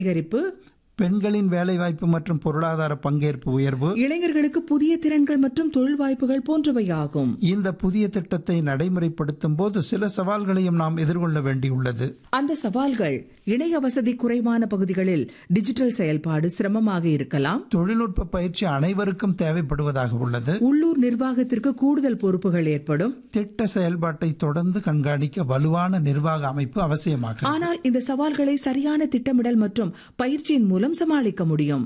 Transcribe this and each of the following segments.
அதிகரிப்பு, பெண்களின் வேலைவாய்ப்பு மற்றும் பொருளாதார பங்கேற்பு உயர்வு, இளைஞர்களுக்கு புதிய திறன்கள் மற்றும் தொழில் வாய்ப்புகள் போன்றவையாகும். இந்த புதிய திட்டத்தை நடைமுறைப்படுத்தும் போது சில சவால்களையும் நாம் எதிர்கொள்ள வேண்டியுள்ளது. அந்த சவால்கள் இணைய வசதி குறைவான பகுதிகளில் டிஜிட்டல் செயல்பாடு சிரமமாக இருக்கலாம். தொழில்நுட்ப பயிற்சி அனைவருக்கும் தேவைப்படுவதாக உள்ளது. உள்ளூர் நிர்வாகத்திற்கு கூடுதல் பொறுப்புகள் ஏற்படும். திட்ட செயல்பாட்டை தொடர்ந்து கண்காணிக்க வலுவான நிர்வாக அமைப்பு அவசியமாகும். ஆனால் இந்த சவால்களை சரியான திட்டமிடல் மற்றும் பயிற்சியின் மூலம் சமாளிக்க முடியும்.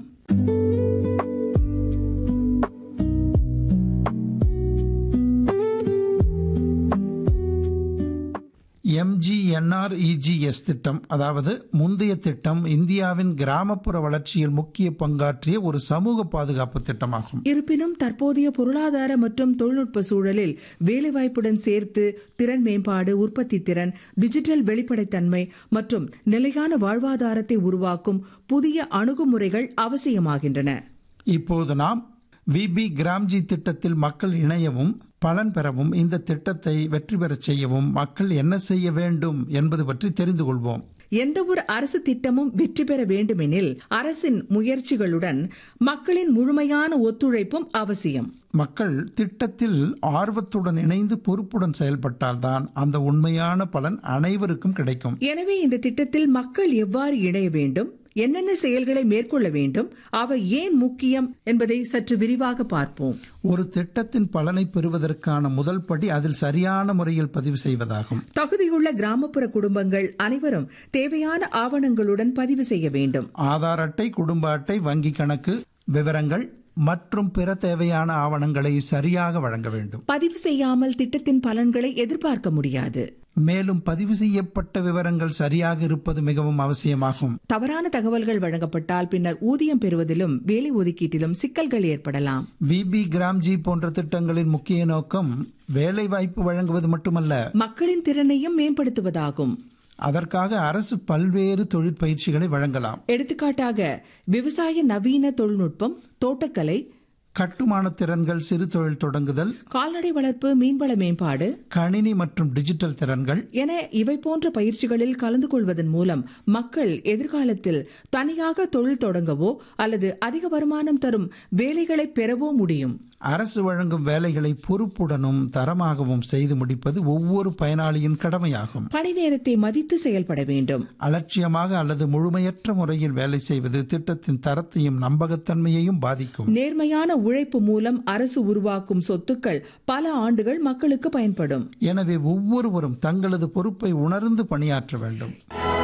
MGNREGS திட்டம், அதாவது முந்தைய திட்டம், இந்தியாவின் கிராமப்புற வளர்ச்சியில் முக்கிய பங்காற்றிய ஒரு சமூக பாதுகாப்பு திட்டமாகும். இருப்பினும் தற்போதைய பொருளாதார மற்றும் தொழில்நுட்ப சூழலில் வேலைவாய்ப்புடன் சேர்த்து திறன் மேம்பாடு, உற்பத்தி திறன், டிஜிட்டல் வெளிப்படைத்தன்மை மற்றும் நிலையான வாழ்வாதாரத்தை உருவாக்கும் புதிய அணுகுமுறைகள் அவசியமாகின்றன. இப்போது நாம் விபி கிராம்ஜி திட்டத்தில் மக்கள் இணையவும் பலன் பெறவும், இந்த திட்டத்தை வெற்றி பெறச் செய்யவும் மக்கள் என்ன செய்ய வேண்டும் என்பது பற்றி தெரிந்து கொள்வோம். எந்த ஒரு அரசு திட்டமும் வெற்றி பெற வேண்டுமெனில் அரசின் முயற்சிகளுடன் மக்களின் முழுமையான ஒத்துழைப்பும் அவசியம். மக்கள் திட்டத்தில் ஆர்வத்துடன் இணைந்து பொறுப்புடன் செயல்பட்டால்தான் அந்த உண்மையான பலன் அனைவருக்கும் கிடைக்கும். எனவே இந்த திட்டத்தில் மக்கள் எவ்வாறு இணைய வேண்டும், என்னென்ன செயல்களை மேற்கொள்ள வேண்டும், அவை ஏன் முக்கியம் என்பதை சற்று விரிவாக பார்ப்போம். ஒரு திட்டத்தின் பலனை பெறுவதற்கான முதல் படி அதில் சரியான முறையில் பதிவு செய்வதாகும். தகுதியுள்ள கிராமப்புற குடும்பங்கள் அனைவரும் தேவையான ஆவணங்களுடன் பதிவு செய்ய வேண்டும். ஆதார் அட்டை, குடும்ப அட்டை, வங்கி கணக்கு விவரங்கள் மற்றும் பிற தேவையான ஆவணங்களை சரியாக வழங்க வேண்டும். பதிவு செய்யாமல் திட்டத்தின் பலன்களை எதிர்பார்க்க முடியாது. மேலும் பதிவு செய்யப்பட்ட விவரங்கள் சரியாக இருப்பது மிகவும் அவசியமாகும். தவறான தகவல்கள் வழங்கப்பட்டால் பின்னர் ஊதியம் பெறுவதிலும் வேலை ஒதுக்கீட்டிலும் சிக்கல்கள் ஏற்படலாம். விபி கிராம்ஜி போன்ற திட்டங்களின் முக்கிய நோக்கம் வேலை வாய்ப்பு வழங்குவது மட்டுமல்ல, மக்களின் திறனையும் மேம்படுத்துவதாகும். அதற்காக அரசு பல்வேறு தொழிற்பயிற்சிகளை வழங்கலாம். எடுத்துக்காட்டாக விவசாய நவீன தொழில்நுட்பம், தோட்டக்கலை, கட்டுமான திறன்கள், சிறு தொழில் தொடங்குதல், கால்நடை வளர்ப்பு, மீன்வள மேம்பாடு, கணினி மற்றும் டிஜிட்டல் திறன்கள் என இவை போன்ற பயிற்சிகளில் கலந்து கொள்வதன் மூலம் மக்கள் எதிர்காலத்தில் தனியாக தொழில் தொடங்கவோ அல்லது அதிக வருமானம் தரும் வேலைகளை பெறவோ முடியும். அரசு வழங்கும் வேலைகளை பொறுப்புடனும் தரமாகவும் செய்து முடிப்பது ஒவ்வொரு பயனாளியின் கடமையாகும். பணி நேரத்தை மதித்து செயல்பட வேண்டும். அலட்சியமாக அல்லது முழுமையற்ற முறையில் வேலை செய்வது திட்டத்தின் தரத்தையும் நம்பகத்தன்மையையும் பாதிக்கும். நேர்மையான உழைப்பு மூலம் அரசு உருவாக்கும் சொத்துக்கள் பல ஆண்டுகள் மக்களுக்கு பயன்படும். எனவே ஒவ்வொருவரும் தங்களது பொறுப்பை உணர்ந்து பணியாற்ற வேண்டும்.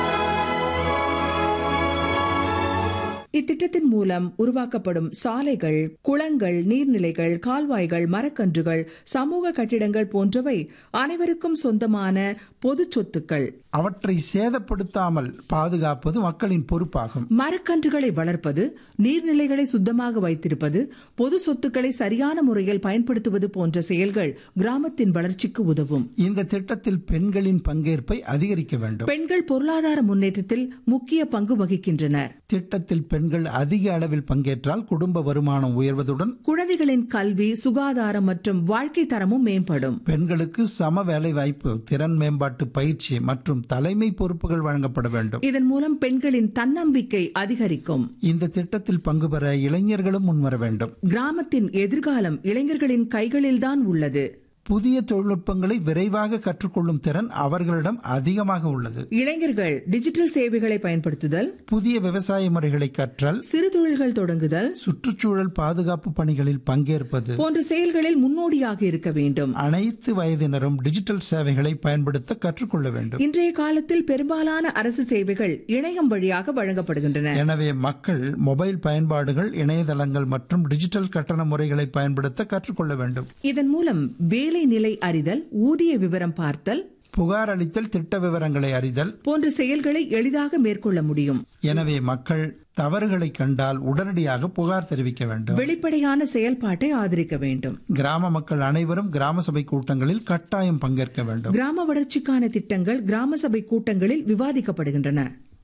இத்திட்டத்தின் மூலம் உருவாக்கப்படும் சாலைகள், குளங்கள், நீர்நிலைகள், கால்வாய்கள், மரக்கன்றுகள், சமூக கட்டிடங்கள் போன்றவை அனைவருக்கும் சொந்தமான பொது சொத்துக்கள். அவற்றை சேதப்படுத்தாமல் பாதுகாப்பது மக்களின் பொறுப்பாகும். மரக்கன்றுகளை வளர்ப்பது, நீர்நிலைகளை சுத்தமாக வைத்திருப்பது, பொது சொத்துக்களை சரியான முறையில் பயன்படுத்துவது போன்ற செயல்கள் கிராமத்தின் வளர்ச்சிக்கு உதவும். இந்த திட்டத்தில் பெண்களின் பங்கேற்பை அதிகரிக்க வேண்டும். பெண்கள் பொருளாதார முன்னேற்றத்தில் முக்கிய பங்கு வகிக்கின்றனர். திட்டத்தில் பெண்கள் அதிக அளவில் பங்கேற்றால் குடும்ப வருமானம் உயர்வதுடன் குழந்தைகளின் கல்வி, சுகாதாரம் மற்றும் வாழ்க்கை தரமும் மேம்படும். பெண்களுக்கு சம வேலை வாய்ப்பு, திறன் மேம்பாட்டு பயிற்சி மற்றும் தலைமை பொறுப்புகள் வழங்கப்பட வேண்டும். இதன் மூலம் பெண்களின் தன்னம்பிக்கை அதிகரிக்கும். இந்த திட்டத்தில் பங்கு பெற இளைஞர்களும் முன்வர வேண்டும். கிராமத்தின் எதிர்காலம் இளைஞர்களின் கைகளில்தான் உள்ளது. புதிய தொழில்நுட்பங்களை விரைவாக கற்றுக்கொள்ளும் திறன் அவர்களிடம் அதிகமாக உள்ளது. இளைஞர்கள் டிஜிட்டல் சேவைகளை பயன்படுத்துதல், புதிய விவசாய முறைகளை கற்றல், சிறு தொழில்கள் தொடங்குதல், சுற்றுச்சூழல் பாதுகாப்பு பணிகளில் பங்கேற்பது போன்ற செயல்களில் முன்னோடியாக இருக்க வேண்டும். அனைத்து வயதினரும் டிஜிட்டல் சேவைகளை பயன்படுத்த கற்றுக்கொள்ள வேண்டும். இன்றைய காலத்தில் பெரும்பாலான அரசு சேவைகள் இணையம் வழியாக வழங்கப்படுகின்றன. எனவே மக்கள் மொபைல் பயன்பாடுகள், இணையதளங்கள் மற்றும் டிஜிட்டல் கட்டண முறைகளை பயன்படுத்த கற்றுக்கொள்ள வேண்டும். இதன் மூலம் வேலை நிலை அறிதல், ஊதிய விவரம் பார்த்தல், புகார் அளித்தல், திட்ட விவரங்களை அறிதல் போன்ற செயல்களை எளிதாக மேற்கொள்ள முடியும். எனவே மக்கள் தவறுகளை கண்டால் உடனடியாக புகார் தெரிவிக்க வேண்டும். வெளிப்படையான செயல்பாட்டை ஆதரிக்க வேண்டும். கிராம மக்கள் அனைவரும் கிராம சபை கூட்டங்களில் கட்டாயம் பங்கேற்க வேண்டும். கிராம வளர்ச்சிக்கான திட்டங்கள் கிராம சபை கூட்டங்களில் விவாதிக்கப்படுகின்றன.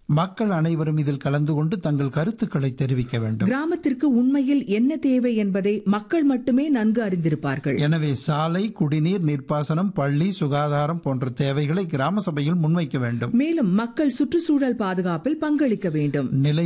மக்கள் அனைவரும் இதில் கலந்து கொண்டு தங்கள் கருத்துக்களை தெரிவிக்க வேண்டும். கிராமத்திற்கு உண்மையில் என்ன தேவை என்பதை மக்கள் மட்டுமே நன்கு அறிந்திருப்பார்கள். எனவே சாலை, குடிநீர், நீர்ப்பாசனம், பள்ளி, சுகாதாரம் போன்ற தேவைகளை கிராம சபையில் முன்வைக்க வேண்டும். மேலும் மக்கள் சுற்றுச்சூழல் பாதுகாப்பில் பங்களிக்க வேண்டும். நிலை